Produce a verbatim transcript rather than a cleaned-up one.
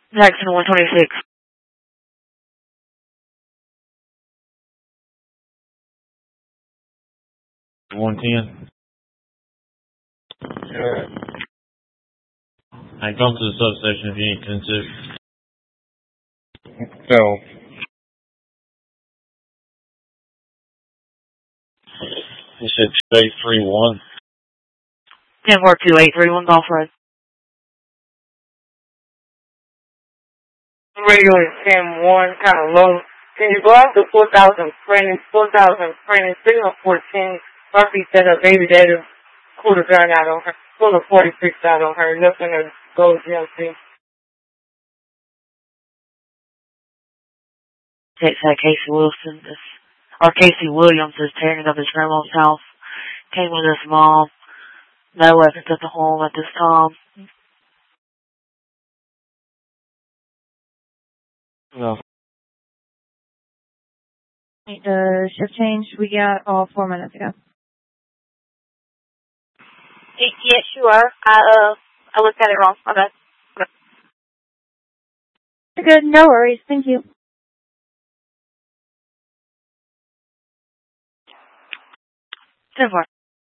Jackson one twenty-six. one ten. Sure. I come to the substation if you need ten six. So, you said two eight three one. ten four two eight three one Golf Road. Radio is ten one, kind of low. Can you go out to four thousand friendly, four thousand friendly, signal fourteen, Murphy set a baby daddy, pulled a gun out on her, pulled a forty-six out on her, looking at gold G M C. Takes that Casey Wilson, is, or Casey Williams is tearing up his grandma's house. Came with his mom. No weapons at the home at this time. No. The shift change we got all four minutes ago. Yes, you are. I uh, I looked at it wrong. My bad. You're good. No worries. Thank you. ten four.